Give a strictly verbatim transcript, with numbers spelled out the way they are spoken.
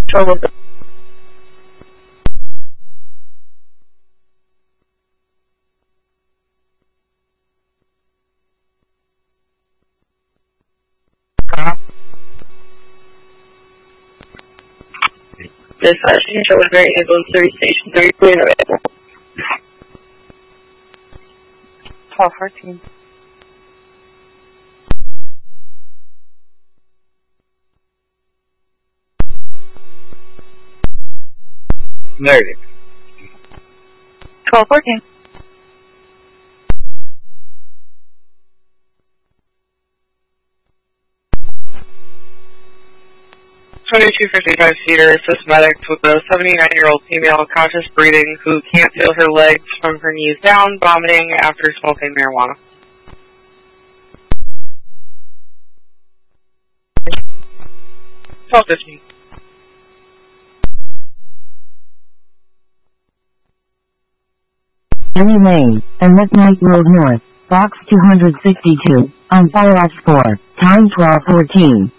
Trouble. Dispatch, you can show with very ambulance thirty station thirty clear available. twelve fourteen. Negative. twelve fourteen. twenty-two fifty-five seater assist medics with a seventy-nine-year-old female conscious breathing who can't feel her legs from her knees down, vomiting after smoking marijuana. twelve fifteen. Any Lane, and Midnight Road North, Box two sixty-two, on Fire four, time twelve fourteen.